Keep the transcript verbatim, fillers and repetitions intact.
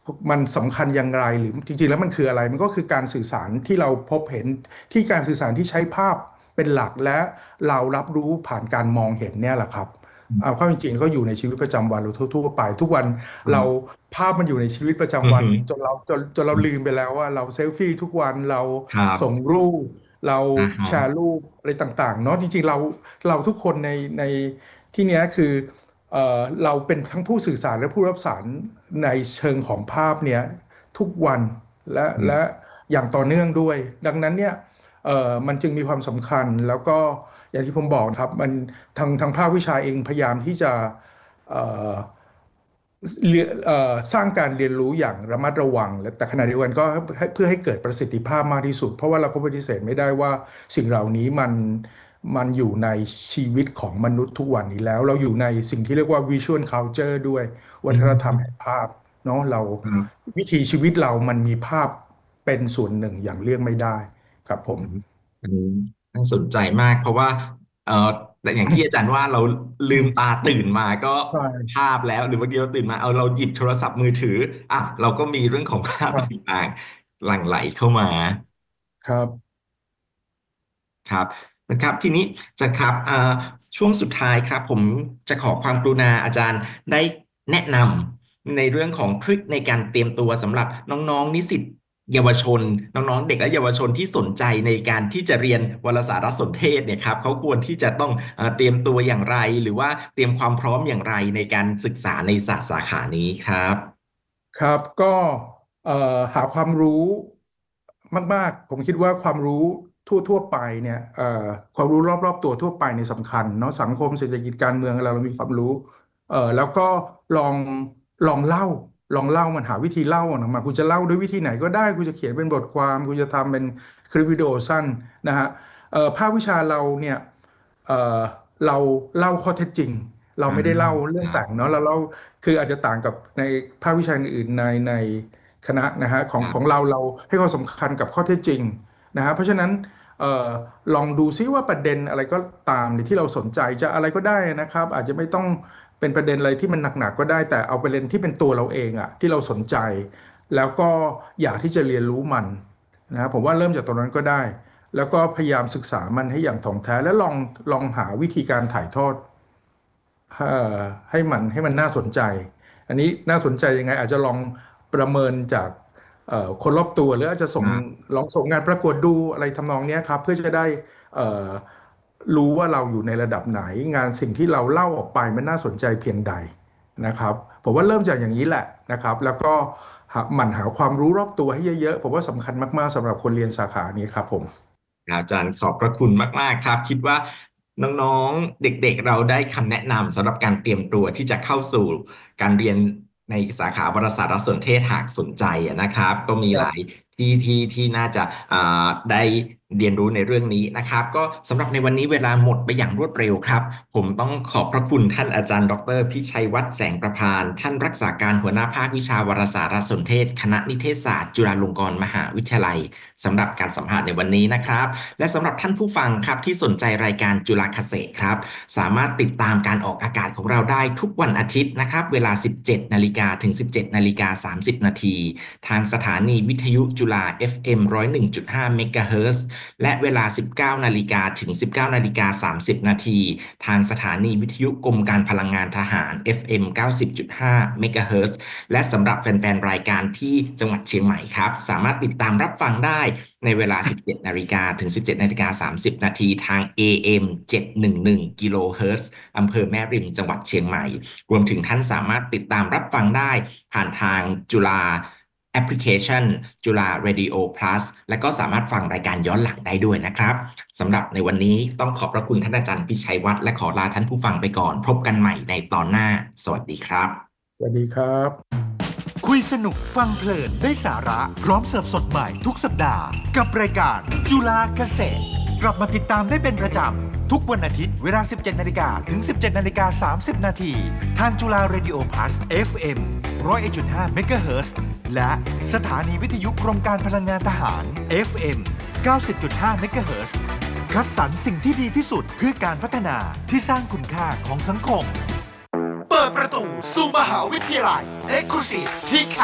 มันสำคัญอย่างไรหรือจริงๆแล้วมันคืออะไรมันก็คือการสื่อสารที่เราพบเห็นที่การสื่อสารที่ใช้ภาพเป็นหลักและเรารับรู้ผ่านการมองเห็นเนี่ยแหละครับเอาเข้าจริงๆก็อยู่ในชีวิตประจำวันเราทั่วๆไปทุกวันเราภาพมันอยู่ในชีวิตประอืจำวันอฮึจนเราจนจนเราลืมไปแล้วว่าเราเซลฟี่ทุกวันเราครับส่งรูปเราอ่าฮะแชร์รูปอะไรต่างๆเนาะจริงๆเราเราทุกคนในในที่เนี้ยคือ เอ่อเราเป็นทั้งผู้สื่อสารและผู้รับสารในเชิงของภาพเนี่ยทุกวันและอืมและอย่างต่อเนื่องด้วยดังนั้นเนี่ยเอ่อมันจึงมีความสำคัญแล้วก็อย่างที่ผมบอกนะครับมันทางทางภาควิชาเองพยายามที่จะเอ่อเรียเอ่อสร้างการเรียนรู้อย่างระมัดระวังและแต่ขณะเดียวกันก็ให้เพื่อให้เกิดประสิทธิภาพมากที่สุดเพราะว่าเราก็ปฏิเสธไม่ได้ว่าสิ่งเหล่านี้มัน มันอยู่ในชีวิตของมนุษย์ทุกวันนี้แล้วเราอยู่ในสิ่งที่เรียกว่า visual culture ด้วยวัอืฒนธรรมแห่งมภาพเนาะเราอืมวิถีชีวิตเรามันมีภาพเป็นส่วนหนึ่งอย่างเลี่ยงไม่ได้ครับผมอืมอันนี้น่าสนใจมากเพราะว่าเอ่อแต่อย่างที่อาจารย์ว่าเราลืมตาตื่นมาก็ใช่ภาพแล้วหรือบางทีเราตื่นมาเอาเราหยิบโทรศัพท์มือถืออ่ะเราก็มีเรื่องของภาพตครับ่างๆหลั่งไหลเข้ามาครับครับนะครับทีนี้อาจารย์ครับเอ่อช่วงสุดท้ายครับผมจะขอความกรุณาอาจารย์ได้แนะนำในเรื่องของทริคในการเตรียมตัวสำหรับน้องๆนิสิตเยาวชนน้องๆเด็กและเยาวชนที่สนใจในการที่จะเรียนวารสารสนเทศเนี่ยครับเขาควรที่จะต้องเอ่อเตรียมตัวอย่างไรหรือว่าเตรียมความพร้อมอย่างไรในการศึกษาในศาสตร์สาขานี้ครับครับก็เอ่อหาความรู้มากๆผมคิดว่าความรู้ทั่วๆไปเนี่ยเอ่อความรู้รอบๆตัวทั่วไปในยสำคัญเนาะสังคมเศรษฐกิจการเมืองเราเรามีความรู้ เออแล้วก็ลองลองเล่าลองเล่ามันหาวิธีเล่าออกมาคุณจะเล่าด้วยวิธีไหนก็ได้คุณจะเขียนเป็นบทความคุณจะทำเป็นคลิปวิดีโอสั้นนะฮะเอ่อภาควิชาเราเนี่ยเอ่อเราเล่าข้อเท็จจริงเราอ่าไม่ได้เล่าเรื่ครับองแต่งเนาะเราเล่าคืออาจจะต่างกับในภาควิชาอื่นๆในในคณะนะฮะของครับของเราเราให้ความสำคัญกับข้อเท็จจริงนะฮะเพราะฉะนั้นเอ่อลองดูซิว่าประเด็นอะไรก็ตามในที่เราสนใจจะอะไรก็ได้นะครับอาจจะไม่ต้อง เป็นประเด็นอะไรที่มันหนักๆก็ได้แต่เอาประเด็นที่เป็นตัวเราเองอะที่เราสนใจแล้วก็อยากที่จะเรียนรู้มันนะครับผมว่าเริ่มจากตรงนั้นก็ได้แล้วก็พยายามศึกษามันให้อย่างถ่องแท้แล้วลองลองหาวิธีการถ่ายทอดเอ่อให้มันให้มันน่าสนใจอันนี้น่าสนใจยังไงอาจจะลองประเมินจากเอ่อคนรอบตัวหรืออาจจะส่งครับลองส่งงานประกวดดูอะไรทำนองเนี้ยครับเพื่อจะได้เอ่อ รู้ว่าเราอยู่ในระดับไหนงานสิ่งที่เราเล่าออกไปมันน่าสนใจเพียงใดนะครับผมว่าเริ่มจากอย่างนี้แหละนะครับแล้วก็หาหมั่นหาความรู้รอบตัวให้เยอะๆผมว่าสำคัญมากๆสำหรับคนเรียนสาขานี้ครับผมอาจารย์ขอบพระคุณมากๆครับคิดว่าน้องๆเด็กๆเราได้คำแนะนำสำหรับการเตรียมตัวที่จะเข้าสู่การเรียนในสาขาวารสารสนเทศหากสนใจอะนะครับก็มีหลายครับที่ที่ที่น่าจะอ่าได้เรียนรู้ในเรื่องนี้นะครับก็สำหรับในวันนี้เวลาหมดไปอย่างรวดเร็วครับผมต้องขอบพระคุณท่านอาจารย์ดรพิชัยวัฒน์แสงประพานท่านรักษาการหัวหน้าภาควิชาวารสารสนเทศคณะนิเทศศาสตร์จุฬาลงกรณ์มหาวิทยาลัยสำหรับการสัมภาษณ์ในวันนี้นะครับ และสำหรับท่านผู้ฟังครับที่สนใจรายการจุฬาเกษตรครับสามารถติดตามการออกอากาศของเราได้ทุกวันอาทิตย์นะครับเวลา สิบเจ็ดนาฬิกาถึง สิบเจ็ดนาฬิกาสามสิบนาทีทางสถานีวิทยุจุฬา เอฟ เอ็ม หนึ่งร้อยหนึ่งจุดห้าเมกะเฮิรตซ์และเวลา สิบเก้านาฬิกาถึง สิบเก้านาฬิกาสามสิบนาทีทางสถานีวิทยุกรมการพลังงานทหาร เอฟ เอ็ม เก้าสิบจุดห้าเมกะเฮิรตซ์และสำหรับแฟนๆรายการที่จังหวัดเชียงใหม่ครับสามารถติดตามรับฟังได้ ในเวลา สิบเจ็ดนาฬิกาถึง สิบเจ็ดนาฬิกาสามสิบนาทีทาง เอ เอ็ม เจ็ดร้อยสิบเอ็ดกิโลเฮิรตซ์อำเภอแม่ริมจังหวัดเชียงใหม่รวมถึงท่านสามารถติดตามรับฟังได้ผ่านทางจุฬาแอปพลิเคชันจุฬา Radio Plus และก็สามารถฟังรายการย้อนหลังได้ด้วยนะครับสำหรับในวันนี้ต้องขอบพระคุณท่านอาจารย์พิชัยวัฒน์และขอลาท่านผู้ฟังไปก่อนพบกันใหม่ในตอนหน้าสวัสดีครับสวัสดีครับคุยสนุกฟังเพลินได้สาระพร้อมเสิร์ฟสดใหม่ทุกสัปดาห์กับรายการจุฬาเกษตรกลับมาติดตามได้เป็นประจำทุกวันอาทิตย์เวลา สิบเจ็ดนาฬิกาถึง สิบเจ็ดนาฬิกาสามสิบนาทีทางจุฬา Radio Plus เอฟ เอ็ม หนึ่งร้อยเอ็ดจุดห้าเมกะเฮิรตซ์และสถานีวิทยุกรมการพลังงานทหาร เอฟ เอ็ม เก้าสิบจุดห้าเมกะเฮิรตซ์คัดสรรสิ่งที่ดีที่สุดเพื่อการพัฒนาที่สร้างคุณค่าของสังคมเปิดประตูสู่มหาวิทยาลัย Exclusive ที่